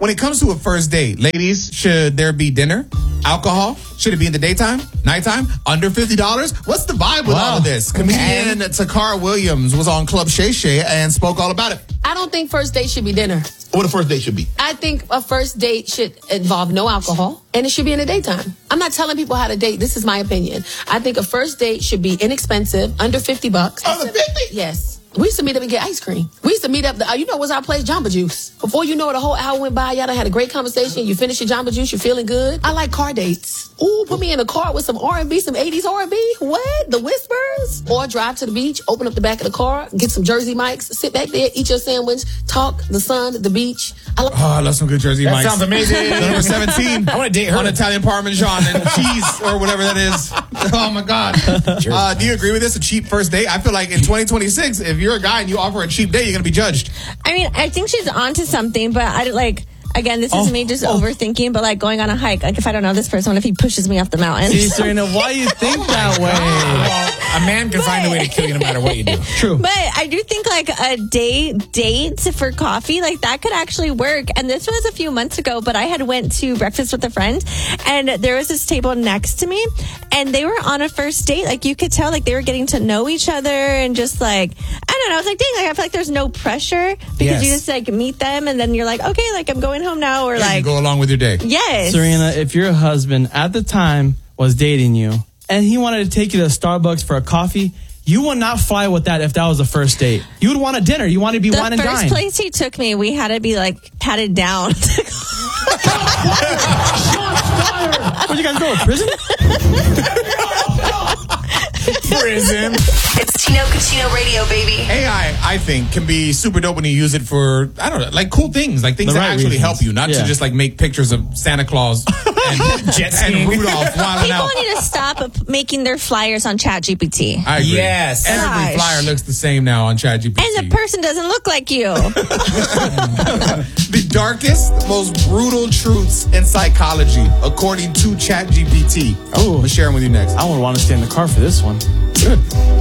when it comes to a first date, ladies, should there be dinner? Alcohol? Should it be in the daytime? Nighttime? Under $50? What's the vibe with all of this? Comedian Takara Williams was on Club Shay Shay and spoke all about it. I don't think first date should be dinner. What a first date should be? I think a first date should involve no alcohol, and it should be in the daytime. I'm not telling people how to date. This is my opinion. I think a first date should be inexpensive, under $50. Under 50? Yes. We used to meet up and get ice cream. We used to meet up, what's our place? Jamba Juice. Before you know it, a whole hour went by. Y'all done had a great conversation. You finish your Jamba Juice. You're feeling good. I like car dates. Ooh, put me in a car with some R&B, some 80s R&B. What? The Whispers? Or drive to the beach, open up the back of the car, get some Jersey mics, sit back there, eat your sandwich, talk, the sun, the beach. I love some good Jersey mics. That sounds amazing. Number 17. I want to date her. On Italian Parmesan and cheese or whatever that is. Oh, my God. Do you agree with this? A cheap first date? I feel like in 2026, if you're a guy and you offer a cheap date, you're going to be judged. I mean, I think she's onto something, but again, this is me just overthinking, but like going on a hike, like if I don't know this person, what if he pushes me off the mountain? See, Serena, why you think that way? Well, a man can find a way to kill you no matter what you do. True. But I do think like a date for coffee, like that could actually work. And this was a few months ago, but I had went to breakfast with a friend and there was this table next to me and they were on a first date. Like you could tell like they were getting to know each other and just like, I don't know. I was like, dang, like I feel like there's no pressure because you just like meet them and then you're like, okay, like I'm going home now or like you go along with your day. Yes. Serena, if your husband at the time was dating you and he wanted to take you to Starbucks for a coffee, you would not fly with that if that was a first date. You would want a dinner. You want to be wine and dine. The first place he took me, we had to be like patted down. Where'd you guys go? Prison? Prison. It's Tino Cucino Radio, baby. AI, I think, can be super dope when you use it for, I don't know, like cool things. Like things The that right actually reasons. help you. Not to just like make pictures of Santa Claus and Jet skiing. and Rudolph wilding People out. need to stop making their flyers on ChatGPT. I agree. Yes. Every Gosh. flyer looks the same now on ChatGPT. And the person doesn't look like you. The darkest, most brutal truths in psychology, according to ChatGPT. Oh. I'm going to share them with you next. I would want to stay in the car for this one. Good.